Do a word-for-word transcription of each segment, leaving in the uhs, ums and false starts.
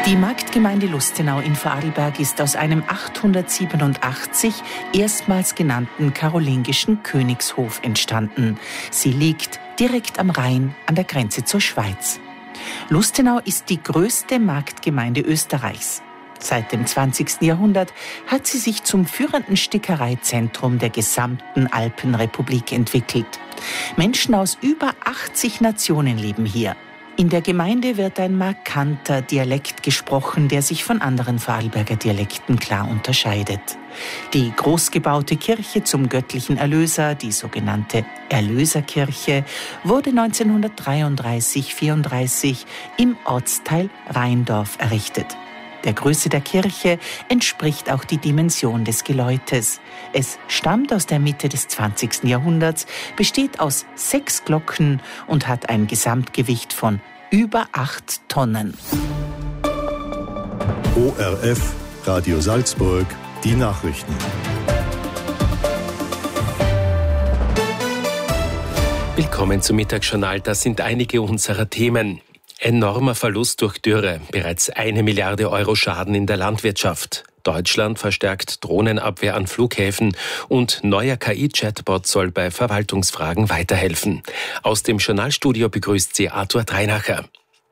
Die Marktgemeinde Lustenau in Vorarlberg ist aus einem achthundertsiebenundachtzig erstmals genannten karolingischen Königshof entstanden. Sie liegt direkt am Rhein an der Grenze zur Schweiz. Lustenau ist die größte Marktgemeinde Österreichs. Seit dem zwanzigsten Jahrhundert hat sie sich zum führenden Stickereizentrum der gesamten Alpenrepublik entwickelt. Menschen aus über achtzig Nationen leben hier. In der Gemeinde wird ein markanter Dialekt gesprochen, der sich von anderen Vorarlberger Dialekten klar unterscheidet. Die großgebaute Kirche zum göttlichen Erlöser, die sogenannte Erlöserkirche, wurde neunzehnhundertdreiunddreißig vierunddreißig im Ortsteil Rheindorf errichtet. Der Größe der Kirche entspricht auch die Dimension des Geläutes. Es stammt aus der Mitte des zwanzigsten Jahrhunderts, besteht aus sechs Glocken und hat ein Gesamtgewicht von über acht Tonnen. O R F, Radio Salzburg, die Nachrichten. Willkommen zum Mittagsjournal. Das sind einige unserer Themen. Enormer Verlust durch Dürre, bereits eine Milliarde Euro Schaden in der Landwirtschaft. Deutschland verstärkt Drohnenabwehr an Flughäfen und neuer K I-Chatbot soll bei Verwaltungsfragen weiterhelfen. Aus dem Journalstudio begrüßt sie Arthur Dreinacher.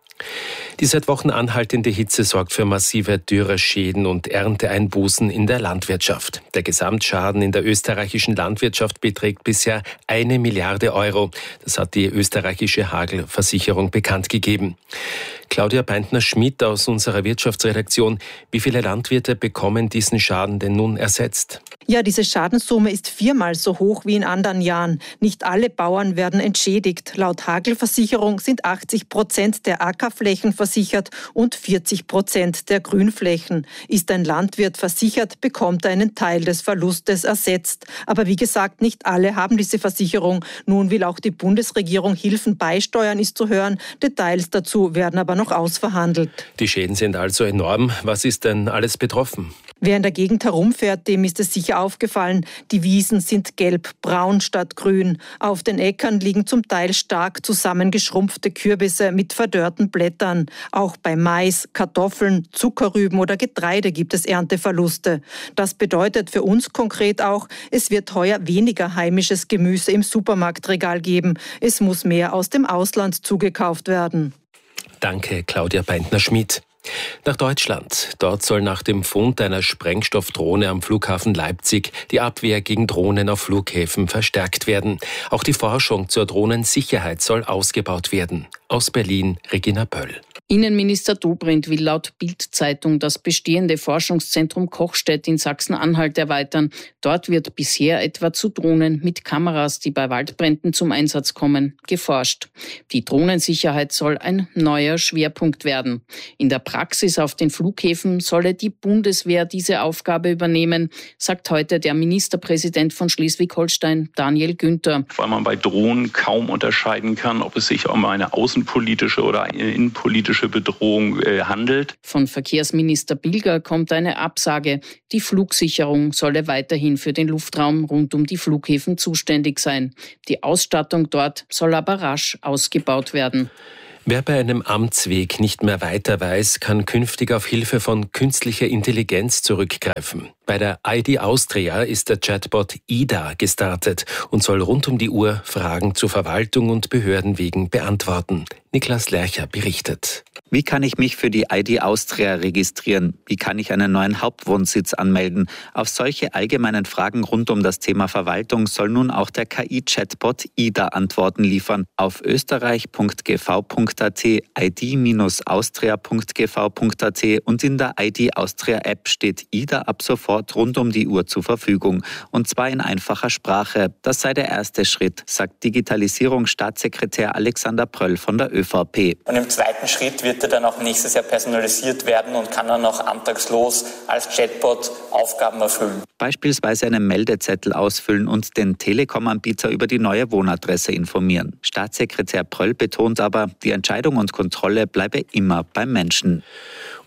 Die seit Wochen anhaltende Hitze sorgt für massive Dürreschäden und Ernteeinbußen in der Landwirtschaft. Der Gesamtschaden in der österreichischen Landwirtschaft beträgt bisher eine Milliarde Euro. Das hat die österreichische Hagelversicherung bekannt gegeben. Claudia Beintner-Schmidt aus unserer Wirtschaftsredaktion. Wie viele Landwirte bekommen diesen Schaden denn nun ersetzt? Ja, diese Schadenssumme ist viermal so hoch wie in anderen Jahren. Nicht alle Bauern werden entschädigt. Laut Hagelversicherung sind achtzig Prozent der Ackerflächen versichert und vierzig Prozent der Grünflächen. Ist ein Landwirt versichert, bekommt er einen Teil des Verlustes ersetzt. Aber wie gesagt, nicht alle haben diese Versicherung. Nun will auch die Bundesregierung Hilfen beisteuern, ist zu hören. Details dazu werden aber noch ausverhandelt. Die Schäden sind also enorm. Was ist denn alles betroffen? Wer in der Gegend herumfährt, dem ist es sicher aufgefallen. Die Wiesen sind gelb-braun statt grün. Auf den Äckern liegen zum Teil stark zusammengeschrumpfte Kürbisse mit verdörrten Blättern. Auch bei Mais, Kartoffeln, Zuckerrüben oder Getreide gibt es Ernteverluste. Das bedeutet für uns konkret auch, es wird heuer weniger heimisches Gemüse im Supermarktregal geben. Es muss mehr aus dem Ausland zugekauft werden. Danke, Claudia Beintner-Schmidt. Nach Deutschland. Dort soll nach dem Fund einer Sprengstoffdrohne am Flughafen Leipzig die Abwehr gegen Drohnen auf Flughäfen verstärkt werden. Auch die Forschung zur Drohnensicherheit soll ausgebaut werden. Aus Berlin, Regina Pöll. Innenminister Dobrindt will laut Bild-Zeitung das bestehende Forschungszentrum Kochstedt in Sachsen-Anhalt erweitern. Dort wird bisher etwa zu Drohnen mit Kameras, die bei Waldbränden zum Einsatz kommen, geforscht. Die Drohnensicherheit soll ein neuer Schwerpunkt werden. In der Praxis auf den Flughäfen solle die Bundeswehr diese Aufgabe übernehmen, sagt heute der Ministerpräsident von Schleswig-Holstein, Daniel Günther. Weil man bei Drohnen kaum unterscheiden kann, ob es sich um eine außenpolitische oder eine innenpolitische Bedrohung äh, handelt. Von Verkehrsminister Bilger kommt eine Absage. Die Flugsicherung solle weiterhin für den Luftraum rund um die Flughäfen zuständig sein. Die Ausstattung dort soll aber rasch ausgebaut werden. Wer bei einem Amtsweg nicht mehr weiter weiß, kann künftig auf Hilfe von künstlicher Intelligenz zurückgreifen. Bei der I D Austria ist der Chatbot I D A gestartet und soll rund um die Uhr Fragen zu Verwaltung und Behördenwegen beantworten. Niklas Lercher berichtet. Wie kann ich mich für die I D Austria registrieren? Wie kann ich einen neuen Hauptwohnsitz anmelden? Auf solche allgemeinen Fragen rund um das Thema Verwaltung soll nun auch der K I-Chatbot I D A Antworten liefern. Auf österreich punkt g v punkt a t, i d austria punkt g v punkt a t und in der I D Austria App steht I D A ab sofort rund um die Uhr zur Verfügung. Und zwar in einfacher Sprache. Das sei der erste Schritt, sagt Digitalisierungsstaatssekretär Alexander Pröll von der ÖVP. Und im zweiten Schritt wird er dann auch nächstes Jahr personalisiert werden und kann dann auch antragslos als Chatbot Aufgaben erfüllen. Beispielsweise einen Meldezettel ausfüllen und den Telekom-Anbieter über die neue Wohnadresse informieren. Staatssekretär Pröll betont aber, die Entscheidung und Kontrolle bleibe immer beim Menschen.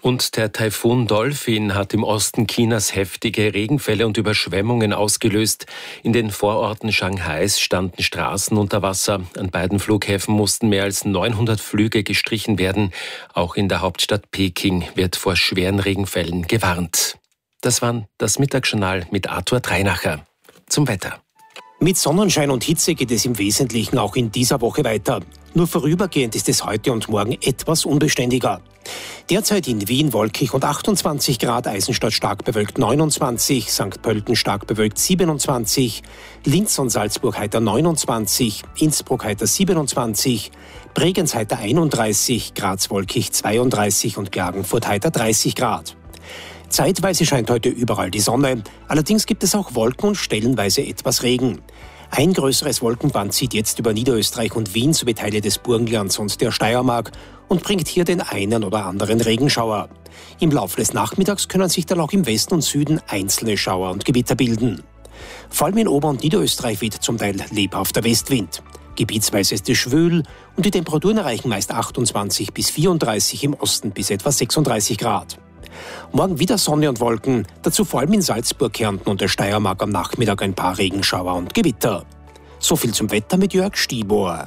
Und der Taifun Dolphin hat im Osten Chinas heftige Regenfälle und Überschwemmungen ausgelöst. In den Vororten Shanghais standen Straßen unter Wasser. An beiden Flughäfen mussten mehr als neunhundert Flüge gestrichen werden. Auch in der Hauptstadt Peking wird vor schweren Regenfällen gewarnt. Das war das Mittagsjournal mit Arthur Dreinacher. Zum Wetter. Mit Sonnenschein und Hitze geht es im Wesentlichen auch in dieser Woche weiter. Nur vorübergehend ist es heute und morgen etwas unbeständiger. Derzeit in Wien wolkig und achtundzwanzig Grad, Eisenstadt stark bewölkt neunundzwanzig, Sankt Pölten stark bewölkt siebenundzwanzig, Linz und Salzburg heiter neunundzwanzig, Innsbruck heiter siebenundzwanzig, Bregenz heiter einunddreißig, Graz wolkig zweiunddreißig und Klagenfurt heiter dreißig Grad. Zeitweise scheint heute überall die Sonne, allerdings gibt es auch Wolken und stellenweise etwas Regen. Ein größeres Wolkenband zieht jetzt über Niederösterreich und Wien sowie Teile des Burgenlands und der Steiermark und bringt hier den einen oder anderen Regenschauer. Im Laufe des Nachmittags können sich dann auch im Westen und Süden einzelne Schauer und Gewitter bilden. Vor allem in Ober- und Niederösterreich weht zum Teil lebhafter Westwind. Gebietsweise ist es schwül und die Temperaturen erreichen meist achtundzwanzig bis vierunddreißig, im Osten bis etwa sechsunddreißig Grad. Morgen wieder Sonne und Wolken, dazu vor allem in Salzburg, Kärnten und der Steiermark am Nachmittag ein paar Regenschauer und Gewitter. So viel zum Wetter mit Jörg Stibor.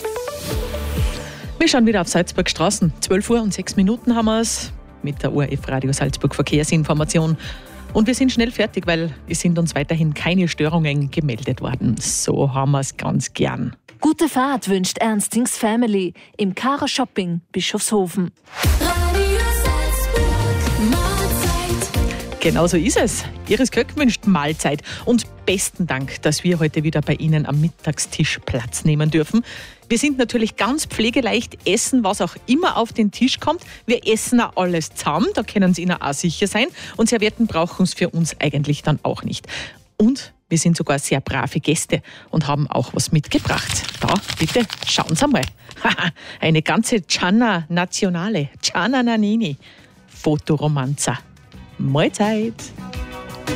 Wir schauen wieder auf Salzburg Straßen. zwölf Uhr und sechs Minuten haben wir es mit der O R F Radio Salzburg Verkehrsinformation. Und wir sind schnell fertig, weil es sind uns weiterhin keine Störungen gemeldet worden. So haben wir es ganz gern. Gute Fahrt wünscht Ernstings Family im Kara Shopping Bischofshofen. Genau so ist es. Iris Köck wünscht Mahlzeit und besten Dank, dass wir heute wieder bei Ihnen am Mittagstisch Platz nehmen dürfen. Wir sind natürlich ganz pflegeleicht, essen, was auch immer auf den Tisch kommt. Wir essen auch alles zusammen, da können Sie Ihnen auch sicher sein. Und Servietten brauchen es für uns eigentlich dann auch nicht. Und wir sind sogar sehr brave Gäste und haben auch was mitgebracht. Da, bitte, schauen Sie mal. Eine ganze Cianna Nazionale, Cianna Nannini, Fotoromanza. Mahlzeit!